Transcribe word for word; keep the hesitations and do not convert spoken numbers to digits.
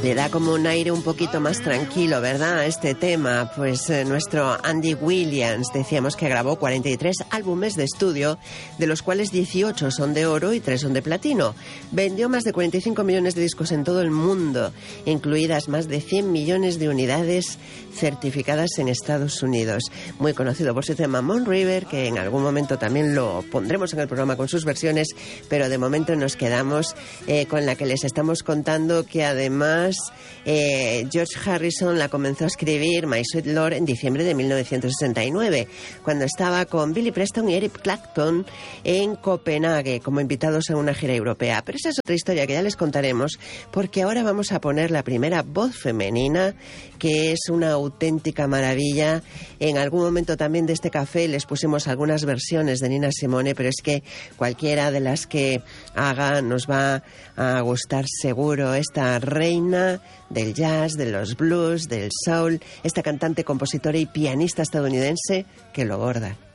Le da como un aire un poquito más tranquilo, ¿verdad? Este tema, pues eh, nuestro Andy Williams, decíamos que grabó cuarenta y tres álbumes de estudio, de los cuales dieciocho son de oro y tres son de platino. Vendió más de cuarenta y cinco millones de discos en todo el mundo, incluidas más de cien millones de unidades certificadas en Estados Unidos. Muy conocido por su tema Moon River, que en algún momento también lo pondremos en el programa con sus versiones, pero de momento nos quedamos eh, con la que les estamos contando, que además eh, George Harrison la comenzó a escribir, My Sweet Lord, en diciembre de mil novecientos sesenta y nueve, cuando estaba con Billy Preston y Eric Clapton en Copenhague como invitados a una gira europea. Pero esa es otra historia que ya les contaremos, porque ahora vamos a poner la primera voz femenina, que es una auténtica maravilla. En algún momento también de este café les pusimos algunas versiones de Nina Simone, pero es que cualquiera de las que haga nos va a gustar seguro. Esta reina del jazz, de los blues, del soul, esta cantante, compositora y pianista estadounidense que lo borda.